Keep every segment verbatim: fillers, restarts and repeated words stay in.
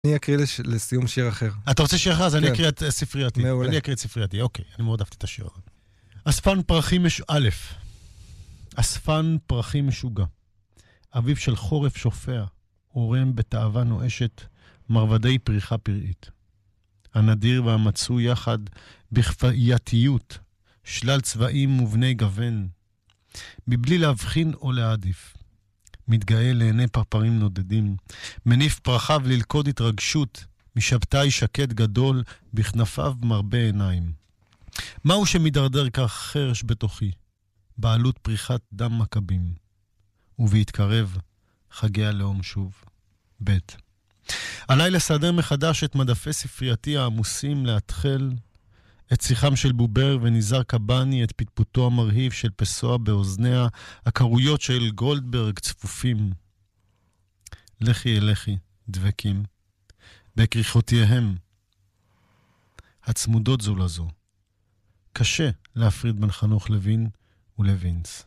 אני אקריא לש... לסיום שיר אחר. אתה רוצה שיר אחר? אז כן. אני אקריא את ספרייתי. מעולה. אני אקריא את ספרייתי, אוקיי. אני מאוד אהבתי את השיר. אספן פרחים מש... א', אספן פרחים משוגע. אביב של חורף שופע, עורם בתאווה נואשת, מרבדי פריחה פראית. הנדיר והמצוי יחד בכפייתיות, שלל צבעים ובני גוון, מבלי להבחין או להעדיף. מתגאה לעיני פרפרים נודדים, מניף פרחיו ללכוד התרגשות, משבתאי שקט גדול, בכנפיו מרבה עיניים. מהו שמדרדר כך חרש בתוכי? בעלות פריחת דם מכבים. ובהתקרב, חגי הלאום שוב. ב' עליי לסדר מחדש את מדפי ספרייתי העמוסים להתחל, את שיחם של בובר וניזר קבני, את פטפוטו המרהיב של פסוע באוזניה, הקרויות של גולדברג צפופים. לכי אלכי, דבקים, בקריחותיהם, הצמודות זו לזו. קשה להפריד בין חנוך לוין ולווינס.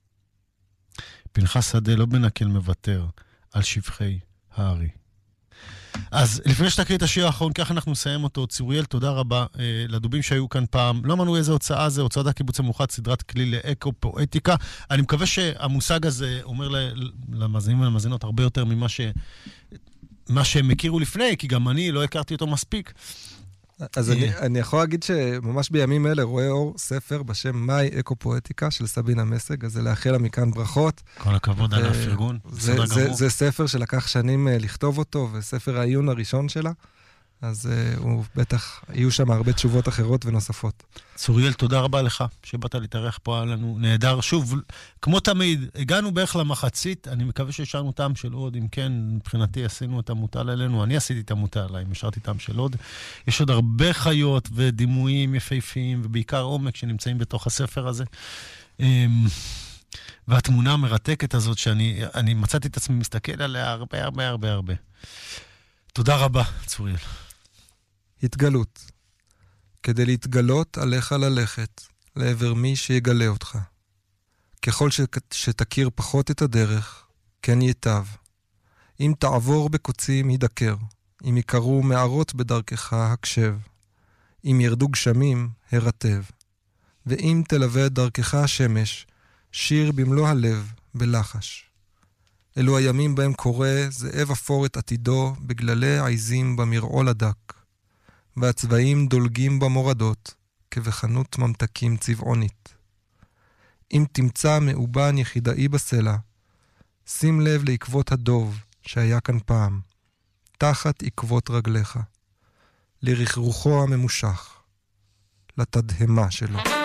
פנחס שדה לא בנקל מוותר על שבחי הארי. אז לפני שתקריא את השיר האחרון, כך אנחנו נסיים אותו. צוריאל, תודה רבה אה, לדובים שהיו כאן פעם. לא אמרנו איזה הוצאה זה, הוצאת הקיבוץ המאוחד, סדרת כלי לאקו-פואטיקה. אני מקווה שהמושג הזה אומר למאזינים ולמאזינות הרבה יותר ממה ש... מה שהם הכירו לפני, כי גם אני לא הכרתי אותו מספיק. אז אני, אני יכול להגיד שממש בימים אלה רואה אור ספר בשם מאי אקו-פואטיקה של סבינה מסג, אז זה לאחל לה מכאן ברכות. כל הכבוד על הפרגון. זה, זה, זה ספר שלקח שנים לכתוב אותו, וספר העיון הראשון שלה, אז uh, הוא בטח, יהיו שם הרבה תשובות אחרות ונוספות. צוריאל, תודה רבה לך שבאת להתארח פה עלינו. נהדר. שוב, כמו תמיד, הגענו בערך למחצית, אני מקווה שהשארנו טעם של עוד, אם כן, מבחינתי עשינו את המוטל עלינו, אני עשיתי את המוטל עליי, השארתי טעם של עוד. יש עוד הרבה חיות ודימויים יפהפיים, ובעיקר עומק שנמצאים בתוך הספר הזה. והתמונה המרתקת הזאת, שאני אני מצאתי את עצמי מסתכל עליה הרבה, הרבה, הרבה, הרבה. תודה רבה, צוריאל. התגלות. כדי להתגלות עליך ללכת, לעבר מי שיגלה אותך. ככל ש... שתכיר פחות את הדרך, כן ייטב. אם תעבור בקוצים, ידקר. אם יקרו מערות בדרכך, הקשב. אם ירדו גשמים, הרטב. ואם תלווה את דרכך השמש, שיר במלוא הלב, בלחש. אלו הימים בהם קורא זאב אפור את עתידו בגללי עיזים במרעול הדק. והצבעים דולגים במורדות, כבחנות ממתקים צבעונית. אם תמצא מאובן יחידאי בסלע, שים לב לעקבות הדוב שהיה כאן פעם, תחת עקבות רגליך, לרחרוחו הממושך, לתדהמה שלו.